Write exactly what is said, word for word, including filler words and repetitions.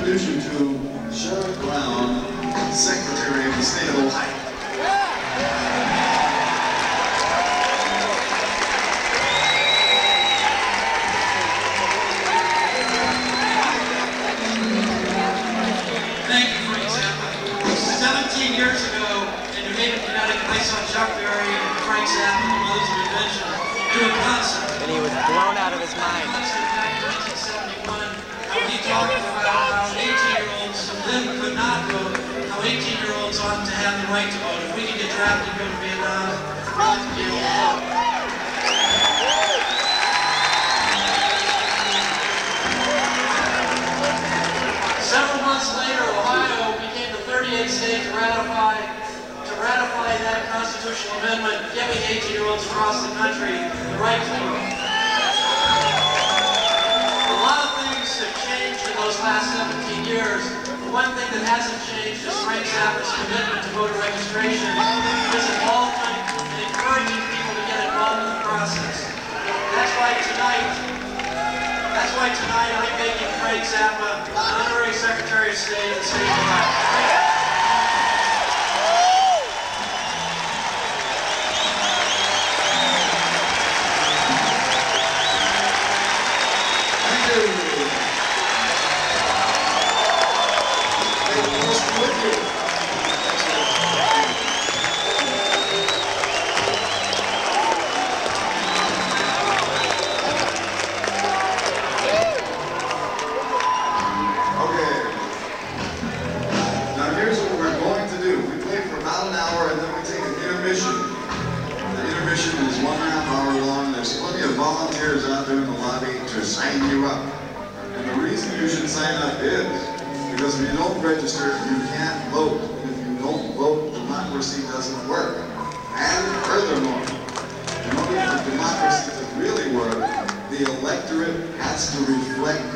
introduce you to Sherrod Brown, Secretary of the State of Ohio. Thank you, Frank Zappa. seventeen years ago in New Haven, Connecticut, I saw Chuck Berry and Frank Zappa, the Mothers of Invention, do a concert. And he was blown out of his mind. Back in nineteen seventy-one, how he talked about how eighteen-year-olds then could not vote, how eighteen-year-olds ought to have the right to vote. If we can get drafted and go to Vietnam, we ought to be able to vote. Several months later, Ohio became the thirty-eighth state to ratify to ratify that constitutional amendment, giving eighteen-year-olds across the country the right to vote. A lot of things have changed in those last seventeen years. The one thing that hasn't changed is Frank Zappa's commitment to voter registration, his involvement in encouraging people to get involved in the process. That's why tonight, that's why tonight I'm making Frank Zappa Honorary Secretary of State of the State of Ohio. The intermission is one and a half hour long. There's plenty of volunteers out there in the lobby to sign you up. And the reason you should sign up is because if you don't register, you can't vote. And if you don't vote, democracy doesn't work. And furthermore, in order for democracy to really work, the electorate has to reflect